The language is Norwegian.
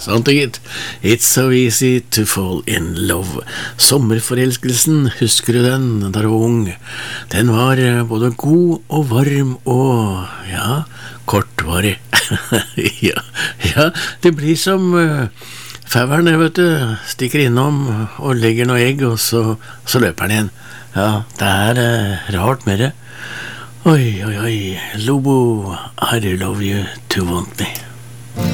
Sant det, gitt. It's so easy to fall in love. Sommerforelskelsen, husker du den, da du var ung? Den var både god og varm og, ja, kortvarig. ja, det blir som fauren, vet du, stikker innom og legger noe egg, og så løper han igjen. Ja, det er rart med det. Oi, Lobo, I love you to want me.